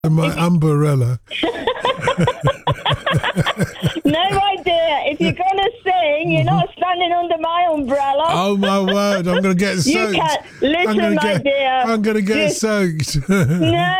My umbrella. No idea. If you're going to sing, you're not standing under my umbrella. Oh, my word. I'm going to get soaked. You can't. Listen, my dear. I'm going to get soaked. No.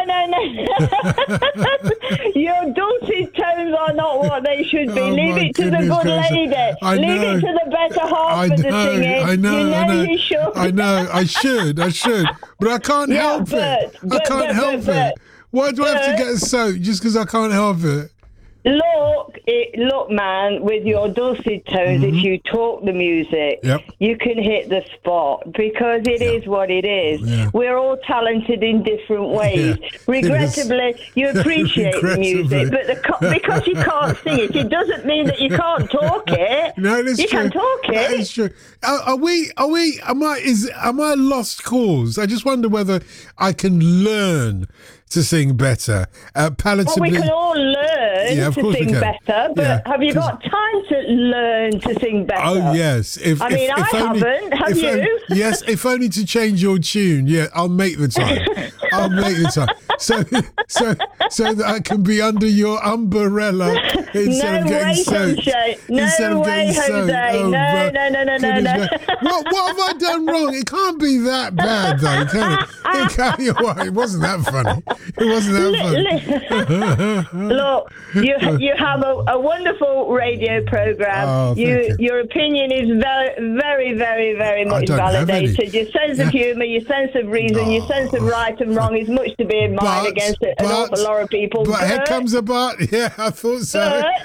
Your dulcet tones are not what they should be. Leave it to the good lady. Leave it to the better half for the singing. I know. You should. I know. I should. But I can't help it. I can't help it. Why do I have to get soaked just because I can't help it? Look, man, with your dulcet tones, if you talk the music, you can hit the spot because it is what it is. Yeah. We're all talented in different ways. Yeah, regrettably, you appreciate the music, but because you can't sing it doesn't mean that you can't talk it. No, that's you true. can talk it. That is true. Am I lost cause? I just wonder whether I can learn to sing better. Palatably. Well, we can all learn to sing better, but have you got time to learn to sing better? Oh, yes. I haven't. Have you? Yes, if only to change your tune. Yeah, I'll make the time. So that I can be under your umbrella instead of getting soaked. No way, Jose. Oh, no. What have I done wrong? It can't be that bad, though, can it? It wasn't that funny. It wasn't that funny. Look, you have a wonderful radio program. Oh, your opinion is very, very, very, very much validated. Your sense of humour, your sense of reason, your sense of right and wrong is much to be admired against an awful lot of people. But here comes a but. Yeah, I thought so.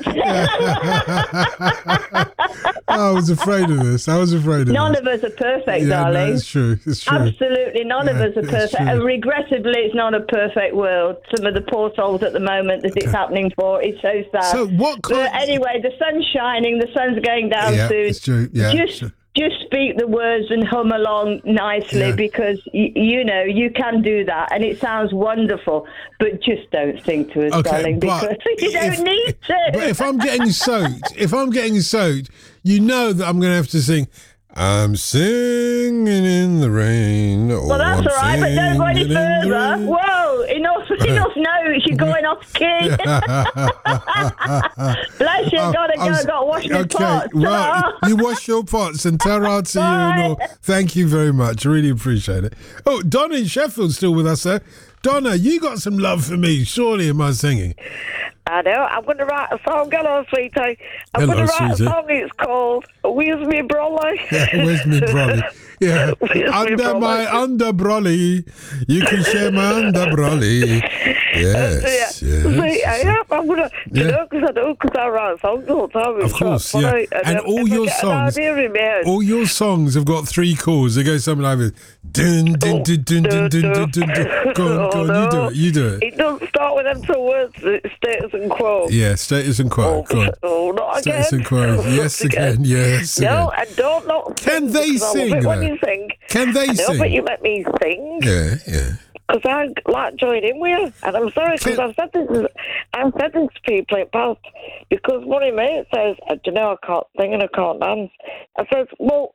I was afraid of this. None of us are perfect, darling. No, it's true. Absolutely, none of us are perfect. And regrettably, it's not a perfect world. Some of the poor souls at the moment that it's happening for is so sad. So what? But anyway, the sun's shining. The sun's going down soon. It's true. Yeah, just speak the words and hum along nicely because you can do that and it sounds wonderful. But just don't sing to us, darling, because you don't need to. But if I'm getting soaked, you know that I'm going to have to sing. I'm singing in the rain. Well, that's all right, but don't go any further. Whoa, enough now. You're going off key. Bless you, got to wash my pots. Well, you wash your pots and ta-ra to you and all. Thank you very much. I really appreciate it. Oh, Donna in Sheffield's still with us, sir. Donna, you got some love for me, surely, in my singing. I know. I'm going to write a song. Hello, sweetie. I'm going to write a song. It's called Where's Me Brolly? Yeah, where's me brolly? Yeah. Under my underbrolly. You can share my underbrolly. Yes. See, I'm going to, because I write songs all the time. Of course, yeah. And all your songs have got three chords. They go something like this. Dun, dun, dun, dun, dun, dun, dun, dun. Go on, you do it. It doesn't start with them two words, it's status and quo. Yeah, status and quo. Not again. Status and quo. Yes, again. Yes, no, I don't know. Can they sing? When you sing. Can they sing? But you let me sing. Yeah. Because I like join in with you, and I'm sorry because I've said this to people in the past. Because one of my mates says, "Do you know I can't sing and I can't dance?" I says, "Well,